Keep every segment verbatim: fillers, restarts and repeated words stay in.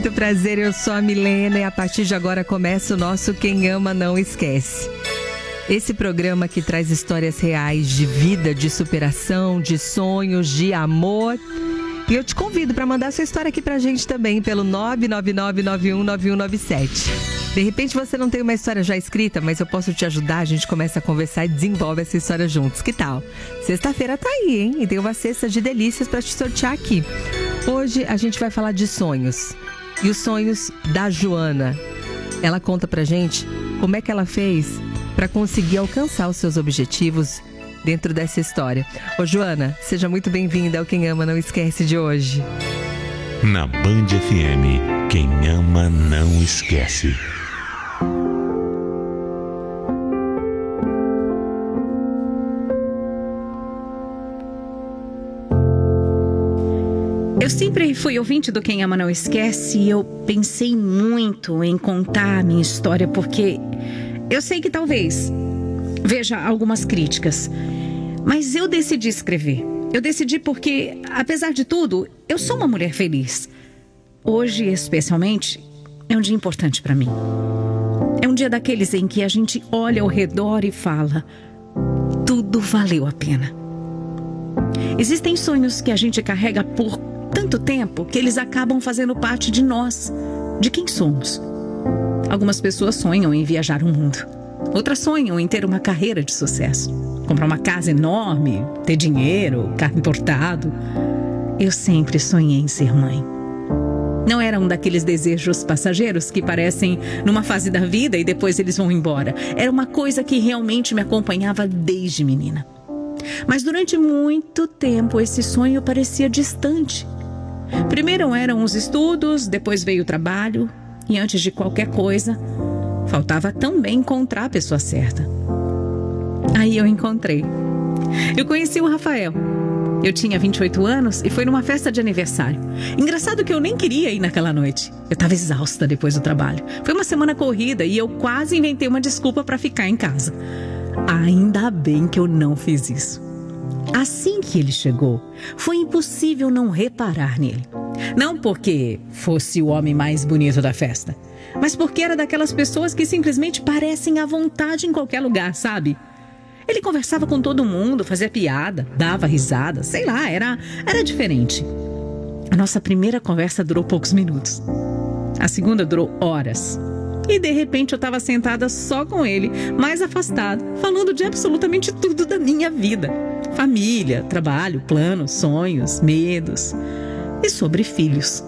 Muito prazer, eu sou a Milena e a partir de agora começa o nosso Quem Ama Não Esquece. Esse programa que traz histórias reais de vida, de superação, de sonhos, de amor. E eu te convido para mandar sua história aqui pra gente também pelo nove nove nove nove um nove um nove sete. De repente você não tem uma história já escrita, mas eu posso te ajudar, a gente começa a conversar e desenvolve essa história juntos. Que tal? Sexta-feira tá aí, hein? E tem uma cesta de delícias para te sortear aqui. Hoje a gente vai falar de sonhos. E os sonhos da Joana. Ela conta pra gente como é que ela fez para conseguir alcançar os seus objetivos dentro dessa história. Ô Joana, seja muito bem-vinda ao Quem Ama Não Esquece de hoje. Na Band F M, quem ama não esquece. Eu sempre fui ouvinte do Quem Ama Não Esquece e eu pensei muito em contar a minha história porque eu sei que talvez veja algumas críticas, mas eu decidi escrever. Eu decidi porque, apesar de tudo, eu sou uma mulher feliz. Hoje, especialmente, é um dia importante para mim. É um dia daqueles em que a gente olha ao redor e fala: tudo valeu a pena. Existem sonhos que a gente carrega por tanto tempo que eles acabam fazendo parte de nós, de quem somos. Algumas pessoas sonham em viajar o mundo. Outras sonham em ter uma carreira de sucesso. Comprar uma casa enorme, ter dinheiro, carro importado. Eu sempre sonhei em ser mãe. Não era um daqueles desejos passageiros que parecem numa fase da vida e depois eles vão embora. Era uma coisa que realmente me acompanhava desde menina. Mas durante muito tempo esse sonho parecia distante. Primeiro eram os estudos, depois veio o trabalho e antes de qualquer coisa, faltava também encontrar a pessoa certa. Aí eu encontrei. Eu conheci o Rafael. Eu tinha vinte e oito anos e foi numa festa de aniversário. Engraçado que eu nem queria ir naquela noite. Eu estava exausta depois do trabalho. Foi uma semana corrida e eu quase inventei uma desculpa para ficar em casa. Ainda bem que eu não fiz isso. Assim que ele chegou, foi impossível não reparar nele. Não porque fosse o homem mais bonito da festa, mas porque era daquelas pessoas que simplesmente parecem à vontade em qualquer lugar, sabe? Ele conversava com todo mundo, fazia piada, dava risada, sei lá, era, era diferente. A nossa primeira conversa durou poucos minutos. A segunda durou horas. E de repente eu estava sentada só com ele, mais afastado, falando de absolutamente tudo da minha vida. Família, trabalho, planos, sonhos, medos e sobre filhos.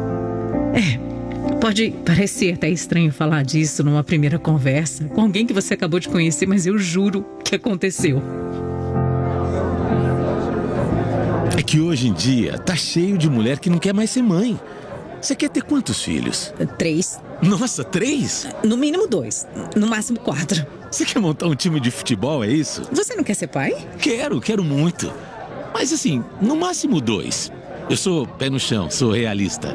É, pode parecer até estranho falar disso numa primeira conversa com alguém que você acabou de conhecer, mas eu juro que aconteceu. É que hoje em dia tá cheio de mulher que não quer mais ser mãe. Você quer ter quantos filhos? Três. Nossa, três? No mínimo dois, no máximo quatro. Você quer montar um time de futebol, é isso? Você não quer ser pai? Quero, quero muito. Mas assim, no máximo dois. Eu sou pé no chão, sou realista.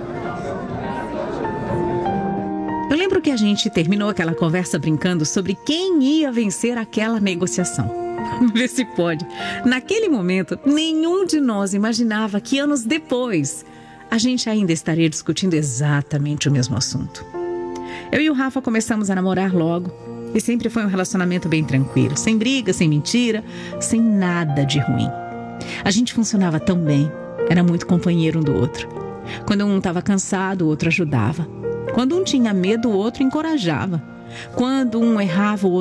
Eu lembro que a gente terminou aquela conversa brincando sobre quem ia vencer aquela negociação. Vê se pode. Naquele momento, nenhum de nós imaginava que anos depois a gente ainda estaria discutindo exatamente o mesmo assunto. Eu e o Rafa começamos a namorar logo e sempre foi um relacionamento bem tranquilo, sem briga, sem mentira, sem nada de ruim. A gente funcionava tão bem, era muito companheiro um do outro. Quando um estava cansado, o outro ajudava. Quando um tinha medo, o outro encorajava. Quando um errava, o outro